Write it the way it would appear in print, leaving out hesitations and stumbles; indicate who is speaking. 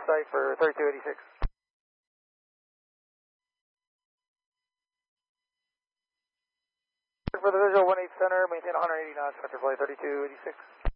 Speaker 1: site for 3286. For the visual 18 center, maintain 180 knots, vector flight 3286.